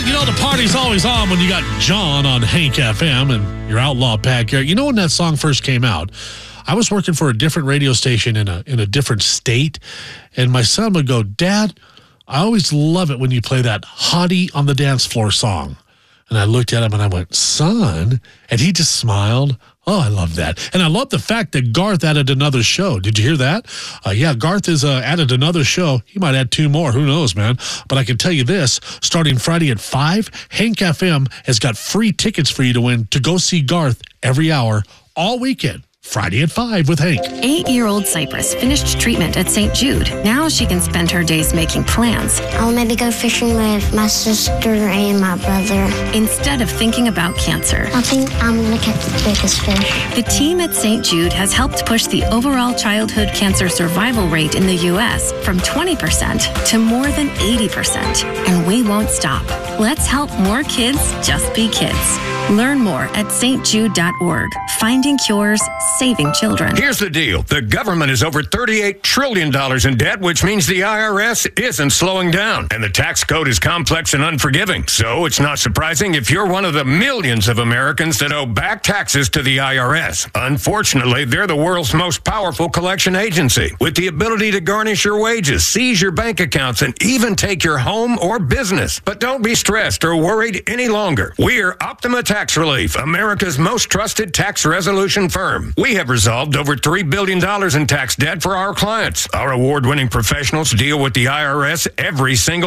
You know, the party's always on when you got John on Hank FM and your outlaw Pat Garrett. You know, when that song first came out, I was working for a different radio station in a different state, and my son would go, "Dad, I always love it when you play that Hottie on the Dance Floor song." And I looked at him and I went, "Son?" And he just smiled. Oh, I love that. And I love the fact that Garth added another show. Did you hear that? Yeah, Garth has added another show. He might add 2 more. Who knows, man? But I can tell you this, starting Friday at 5, Hank FM has got free tickets for you to win to go see Garth every hour all weekend. Friday at 5 with Hank. 8-year-old Cypress finished treatment at St. Jude. Now she can spend her days making plans. I'll maybe go fishing with my sister and my brother. Instead of thinking about cancer. I think I'm going to catch the biggest fish. The team at St. Jude has helped push the overall childhood cancer survival rate in the U.S. from 20% to more than 80%. And we won't stop. Let's help more kids just be kids. Learn more at stjude.org. Finding cures, saving children. Here's the deal. The government is over $38 trillion in debt, which means the IRS isn't slowing down. And the tax code is complex and unforgiving. So it's not surprising if you're one of the millions of Americans that owe back taxes to the IRS. Unfortunately, they're the world's most powerful collection agency, with the ability to garnish your wages, seize your bank accounts, and even take your home or business. But don't be stressed or worried any longer. We're Optima Tax Relief, America's most trusted tax resolution firm. We have resolved over $3 billion in tax debt for our clients. Our award-winning professionals deal with the IRS every single